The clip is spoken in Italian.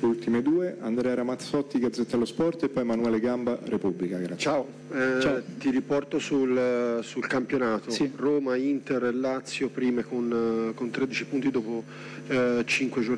ultime due. Andrea Ramazzotti, Gazzetta dello Sport, e poi Emanuele Gamba, Repubblica. Grazie. Ciao. Ti riporto sul campionato. Sì. Roma, Inter e Lazio prime con 13 punti dopo 5 giornate.